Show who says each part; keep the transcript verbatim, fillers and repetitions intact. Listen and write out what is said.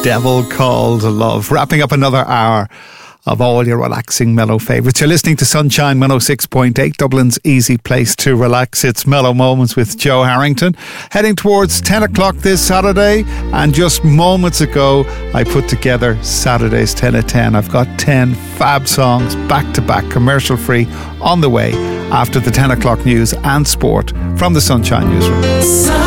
Speaker 1: Devil Called Love. Wrapping up another hour of all your relaxing mellow favourites. You're listening to Sunshine one oh six point eight, Dublin's easy place to relax. It's Mellow Moments with Joe Harrington. Heading towards ten o'clock this Saturday, and just moments ago I put together Saturday's ten at ten. I've got ten fab songs back to back, commercial free, on the way after the ten o'clock news and sport from the Sunshine Newsroom.